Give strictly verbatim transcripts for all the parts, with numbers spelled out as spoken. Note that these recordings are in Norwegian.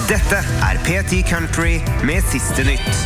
Dette er P ti Country med siste nytt.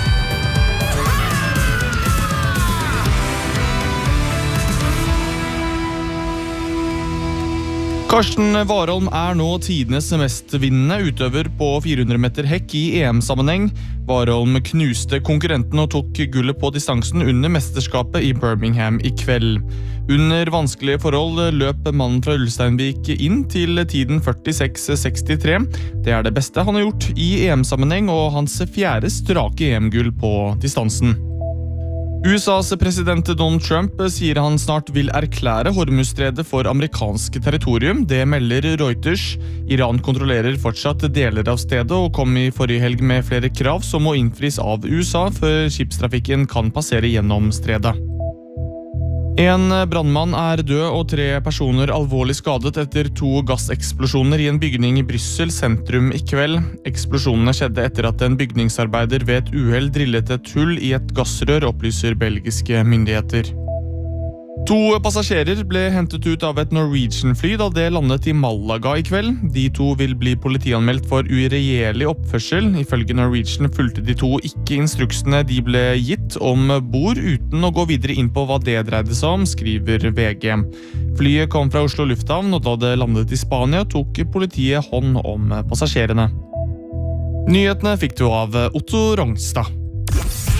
Karsten Warholm er nå tidenes mest vinnende utøver på fire hundre meter hekk i E M-sammenheng. Warholm knuste konkurrenten og tok gullet på distansen under mesterskapet i Birmingham i kveld. Under vanskelige forhold løp mannen fra Ulsteinvik inn til tiden førtiseks sekstitre. Det er det beste han har gjort i E M-sammenheng og hans fjerde strake E M-gull på distansen. U S A's president Donald Trump sier han snart vil erklære Hormuzstredet for amerikansk territorium. Det melder Reuters. Iran kontrollerer fortsatt deler av stedet og kom i forrige helg med flere krav som må innfris av U S A før skipstrafikken kan passere gjennom stredet. En brandmann er død og tre personer alvorlig skadet etter to gasseksplosjoner i en bygning i Brussel sentrum i kveld. Eksplosjonene skjedde etter at en bygningsarbeider ved et uhell drillet et hull i et gassrør, opplyser belgiske myndigheter. To passasjerer ble hentet ut av et Norwegian-fly da det landet i Malaga i kveld. De to vil bli politianmeldt for uregjerlig oppførsel. Ifølge Norwegian fulgte de to ikke instruksene de ble gitt om bord uten å gå videre inn på hva det dreide seg om, skriver V G. Flyet kom fra Oslo lufthavn, og da det landet i Spania tok politiet hånd om passasjerene. Nyhetene fikk du av Otto Rongstad.